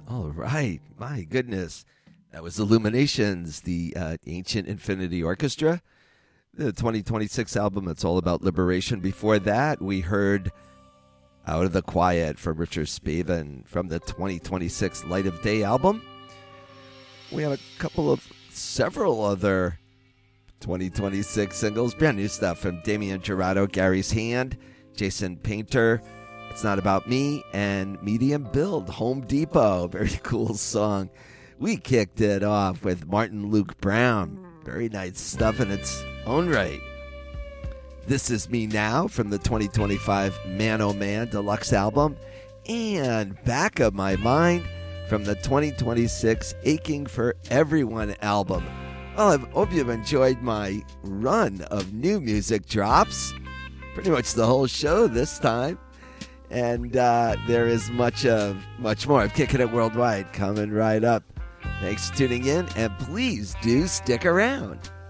All right. My goodness. That was Illuminations, the Ancient Infinity Orchestra, the 2026 album. It's all about liberation. Before that, we heard Out of the Quiet from Richard Spaven from the 2026 Light of Day album. We have several other 2026 singles, brand new stuff from Damian Jurado, Gary's Hand, Jason Painter, It's Not About Me, and Medium Build, Home Depot. Very cool song. We kicked it off with Martin Luke Brown. Very nice stuff in its own right. This Is Me Now from the 2025 Man Oh Man Deluxe album. And Back of My Mind from the 2026 Aching for Everyone album. Well, I hope you've enjoyed my run of new music drops. Pretty much the whole show this time. And there is much more of Kicking It Worldwide coming right up. Thanks for tuning in, and please do stick around.